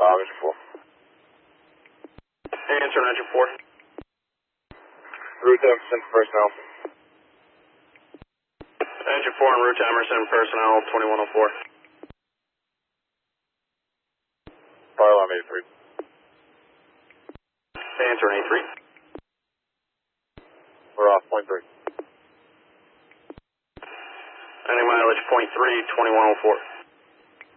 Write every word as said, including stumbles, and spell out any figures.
Uh, engine four. Answer on engine four. Route Emerson personnel. Engine four en route to Emerson, personnel twenty-one oh four. Fire alarm eighty-three. Answer on eighty-three. We're off point three. Ending mileage point three, twenty-one oh four.